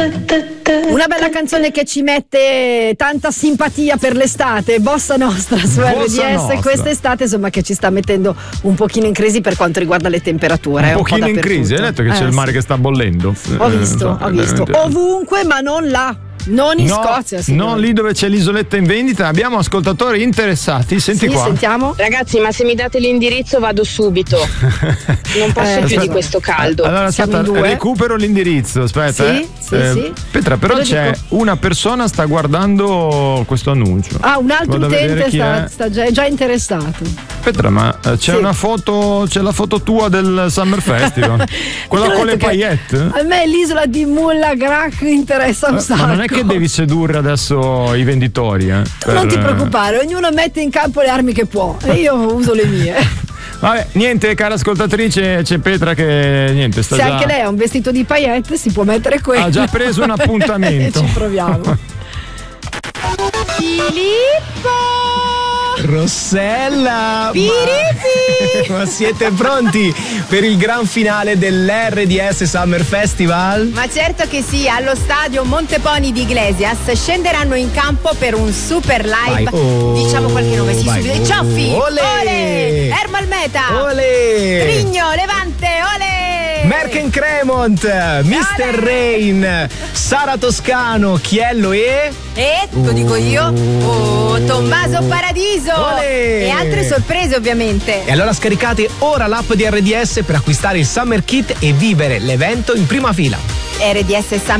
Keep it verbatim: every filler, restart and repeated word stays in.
Una bella canzone che ci mette tanta simpatia per l'estate, Bossa Nostra su Bossa R D S Nostra. quest'estate, insomma, che ci sta mettendo un pochino in crisi per quanto riguarda le temperature. Un po' pochino in dappertutto. crisi, hai detto che c'è Eh, il mare sì. che sta bollendo. Ho Eh, visto, so, ho visto. veramente. Ovunque, ma non là. Non in No, Scozia, signori. non lì dove c'è l'isoletta in vendita. Abbiamo ascoltatori interessati. Senti Sì, qua. sentiamo. Ragazzi, ma se mi date l'indirizzo vado subito. Non posso Eh, più aspetta. di questo caldo. Allora Siamo aspetta, in due. recupero l'indirizzo. Aspetta, Sì, eh. sì, Eh, sì. Petra, però Te lo c'è dico. una persona sta guardando questo annuncio. Ah, un altro Vado a vedere utente chi sta, è. sta già, è già interessato. Petra, ma eh, c'è Sì. una foto, c'è la foto tua del Summer Festival. Quella Ti ho con le detto che paillette? A me l'isola di Mulla Grach interessa un Eh, sacco. Ma non è che devi sedurre adesso i venditori, eh? Tu non ti preoccupare, ognuno mette in campo le armi che può e io uso le mie. Vabbè, niente, cara ascoltatrice, c'è Petra che niente, sta Se già. anche lei ha un vestito di paillette si può mettere quello. Ha già preso un appuntamento. E ci proviamo. Filippo! Rossella! Piripi! Ma, ma siete pronti per il gran finale dell'R D S Summer Festival? Ma certo che sì, allo stadio Monteponi di Iglesias scenderanno in campo per un super live. Vai. Oh, diciamo qualche nome, sì, vai. subito. Cioffi! Olè! Ole! Ermal Meta! Olè! Trigno, Levante, ole! Merken Cremont, mister Rain, Sara Toscano, Chiello e... E, lo dico io, oh, Tommaso Paradiso! Olè! E altre sorprese ovviamente. E allora scaricate ora l'app di R D S per acquistare il Summer Kit e vivere l'evento in prima fila. R D S Summer